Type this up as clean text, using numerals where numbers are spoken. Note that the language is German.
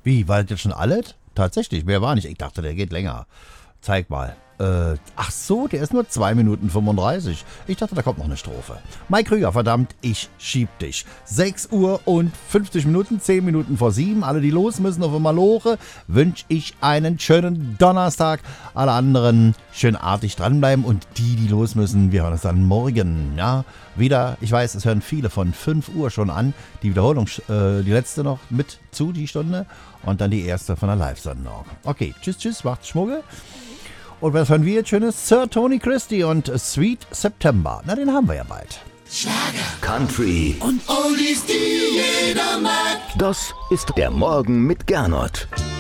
Wie, war das jetzt schon alles? Tatsächlich, mehr war nicht. Ich dachte, der geht länger. Zeig mal. Ach so, der ist nur 2 Minuten 35. Ich dachte, da kommt noch eine Strophe. Mike Krüger, verdammt, ich schieb dich. 6 Uhr und 50 Minuten, 10 Minuten vor 7. Alle, die los müssen auf der Maloche, wünsche ich einen schönen Donnerstag. Alle anderen schön artig dranbleiben und die los müssen, wir hören uns dann morgen. Ja, wieder, ich weiß, es hören viele von 5 Uhr schon an. Die Wiederholung, die letzte noch mit zu, die Stunde. Und dann die erste von der Live-Sendung. Okay, tschüss, macht's Schmuggel. Und was hören wir jetzt Schönes? Sir Tony Christie und Sweet September. Na, den haben wir ja bald. Schlager, Country und Oldies, die jeder mag. Das ist der Morgen mit Gernot.